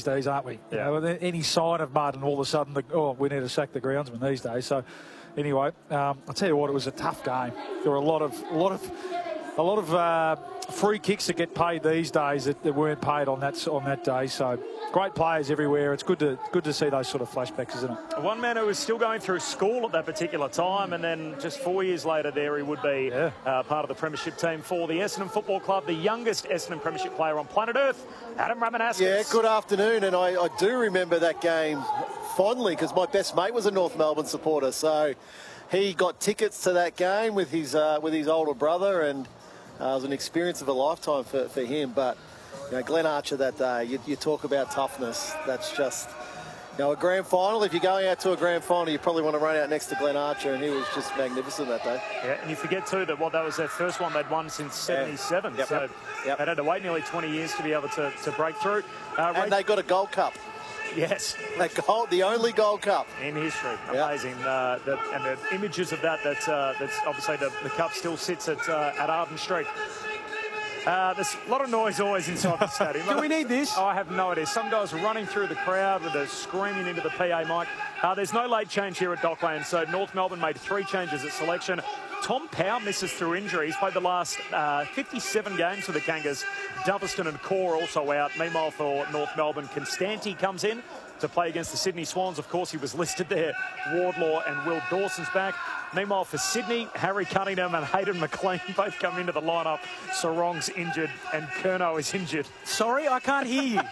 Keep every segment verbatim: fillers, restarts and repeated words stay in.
days, aren't we? Yeah. You know, any sign of mud and all of a sudden, the, oh, we need to sack the groundsman these days. So anyway, um, I'll tell you what, it was a tough game. There were a lot of, a lot of, a lot of uh, free kicks that get paid these days that, that weren't paid on that on that day. So great players everywhere. It's good to good to see those sort of flashbacks, isn't it? One man who was still going through school at that particular time, and then just four years later there he would be yeah. uh, part of the premiership team for the Essendon Football Club, the youngest Essendon premiership player on planet Earth, Adam Ramanauskas. Yeah, good afternoon, and I, I do remember that game fondly because my best mate was a North Melbourne supporter, so he got tickets to that game with his uh, with his older brother, and uh, it was an experience of a lifetime for, for him. But you know, Glenn Archer that day, you, you talk about toughness. That's just, you know, a grand final. If you're going out to a grand final, you probably want to run out next to Glenn Archer, and he was just magnificent that day. Yeah, and you forget too that what that was their first one they'd won since seventy-seven. Yeah. Yep. So Yep. Yep. they'd had to wait nearly twenty years to be able to, to break through. Uh, and they got a Gold Cup. Yes. That gold, the only Gold Cup. In history. Yep. Amazing. Uh, the, and the images of that, that uh, that's obviously the, the cup still sits at, uh, at Arden Street. Uh, there's a lot of noise always inside the stadium. Do we need this? Oh, I have no idea. Some guys running through the crowd with a screaming into the P A mic. Uh, there's no late change here at Dockland, so North Melbourne made three changes at selection. Tom Powell misses through injury. He's played the last uh, fifty-seven games for the Kangas. Doveston and Core also out. Meanwhile, for North Melbourne, Constanti comes in to play against the Sydney Swans. Of course, he was listed there. Wardlaw and Will Dawson's back. Meanwhile, for Sydney, Harry Cunningham and Hayden McLean both come into the lineup. Sarong's injured and Curnow is injured. Sorry, I can't hear you.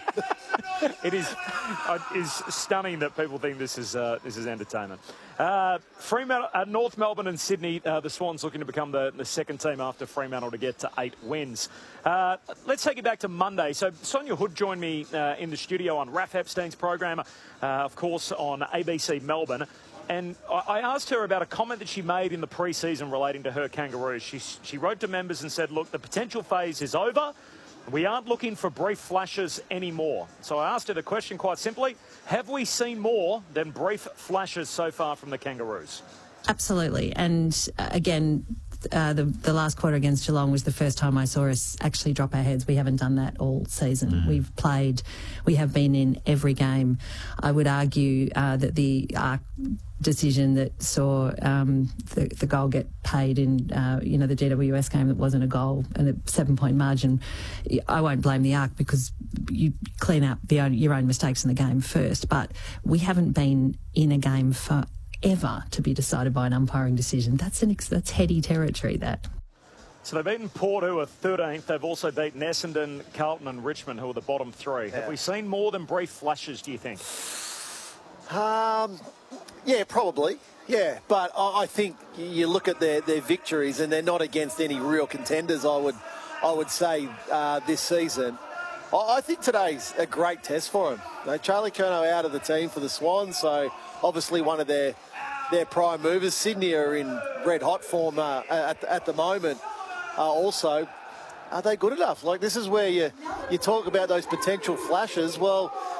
It is uh, is stunning that people think this is uh, this is entertainment. Uh, Fremantle, uh, North Melbourne and Sydney, uh, the Swans looking to become the, the second team after Fremantle to get to eight wins. Uh, let's take it back to Monday. So Sonia Hood joined me uh, in the studio on Raph Epstein's program, uh, of course, on A B C Melbourne. And I asked her about a comment that she made in the pre-season relating to her Kangaroos. She, she wrote to members and said, look, the potential phase is over. We aren't looking for brief flashes anymore. So I asked her the question quite simply, have we seen more than brief flashes so far from the Kangaroos? Absolutely. And uh, again, uh, the, the last quarter against Geelong was the first time I saw us actually drop our heads. We haven't done that all season. Mm. We've played, we have been in every game. I would argue uh, that the uh, decision that saw um, the, the goal get paid in, uh, you know, the G W S game that wasn't a goal and a seven-point margin, I won't blame the Arc because you clean up the own, your own mistakes in the game first. But we haven't been in a game for ever to be decided by an umpiring decision. That's an that's heady territory, that. So they've beaten Port, who are thirteenth. They've also beaten Essendon, Carlton and Richmond, who are the bottom three. Yeah. Have we seen more than brief flashes, do you think? Um, yeah, probably. Yeah, but I think you look at their, their victories and they're not against any real contenders, I would I would say, uh, this season. I think today's a great test for them. You know, Charlie Curnow out of the team for the Swans, so obviously one of their their prime movers. Sydney are in red-hot form uh, at, at the moment. Uh, also, are they good enough? Like, this is where you, you talk about those potential flashes. Well,